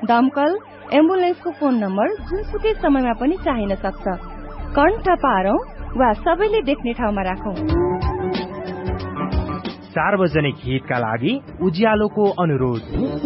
दमकल एम्बुलेन्सको phone number जुनसुकै समयमा पनि चाहिन सक्छ। कण्ठ पारौं वा सबैले देख्ने ठाउँमा राखौं। सार्वजनिक हितका लागि उज्यालोको अनुरोध।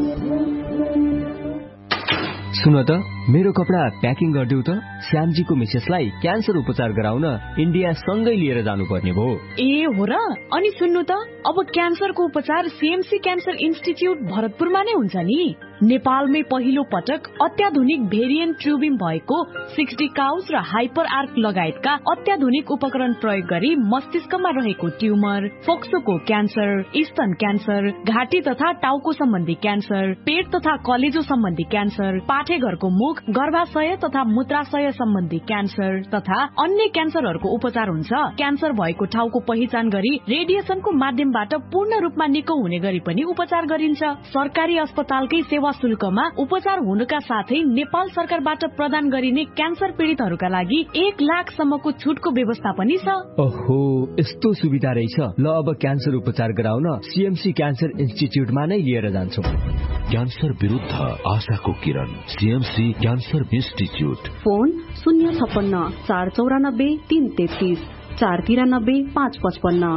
सुन त मेरो कपडा प्याकिङ गरिदेऊ त। श्यामजीको मिसेसलाई क्यान्सर उपचार गराउन इन्डिया सँगै लिएर जानुपर्ने भयो। ए हो र? अनि सुन्नु त, अब क्यान्सरको उपचार सीएमसी क्यान्सर इन्स्टिट्युट भरतपुरमा नै हुन्छ नि। नेपालमै पहिलो पटक अत्याधुनिक भेरिएन्ट ट्युबिङ भएको 60 काउज र हाइपर आर्क लगायतका अत्याधुनिक उपकरण प्रयोग गरी मस्तिष्कमा रहेको ट्युमर, फोक्सोको क्यान्सर, स्तन क्यान्सर, घाँटी तथा टाउको सम्बन्धी क्यान्सर, पेट तथा कलेजो सम्बन्धी क्यान्सर, पाठेघरको मुख, गर्भाशय तथा मूत्राशय सम्बन्धी क्यान्सर तथा अन्य क्यान्सरहरूको उपचार हुन्छ। क्यान्सर भएको ठाउँको पहिचान गरी रेडिएसनको माध्यमबाट पूर्ण रूपमा निको हुने गरी पनि उपचार गरिन्छ। सरकारी अस्पतालकै सेवा शुल्कमा उपचार हुनुका साथै नेपाल सरकारबाट प्रदान गरिने क्यान्सर पीडितहरूका लागि 1 लाखसम्मको छुटको व्यवस्था पनि छ। ओहो, यस्तो सुविधा रहेछ। ल अब क्यान्सर उपचार गराउन सीएमसी क्यान्सर इन्स्टिट्युटमा नै लिएर जान्छौं। क्यान्सर विरुद्ध आशाको किरण, सीएमसी क्यान्सर इन्स्टिट्युट। फोन 056 494 333 493 555।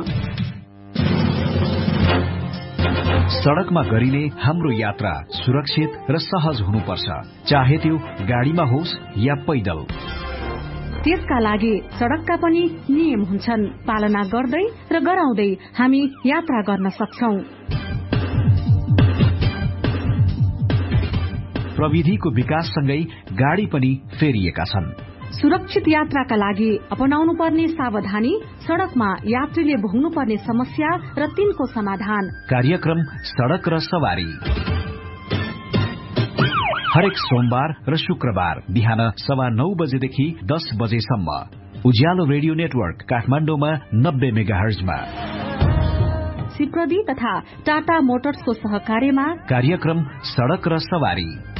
सड़कमा गरिने हाम्रो यात्रा सुरक्षित र सहज हुनुपर्छ, चाहे त्यो गाडीमा होस् या पैदल। त्यसका लागि सड़कका पनि नियम हुन्छन्। पालना गर्दै र गराउँदै हामी यात्रा गर्न सक्छौं। प्रविधिको विकाससँगै गाडी पनि फेरिएका छन्। सुरक्षित यात्राका लागि अपनाउनु पर्ने सावधानी, सड़कमा यात्रीले भोग्नु पर्ने समस्या र तिनको समाधान। कार्यक्रम सड़क र सवारी हरेक सोमबार र शुक्रबार बिहान 9:15 बजेदेखि 10 बजेसम्म उज्यालो रेडियो नेटवर्क काठमाडौँमा 90 मेगाहर्जमा। सिप्रदी तथा टाटा मोटर्सको सहकार्यमा कार्यक्रम सड़क र सवारी।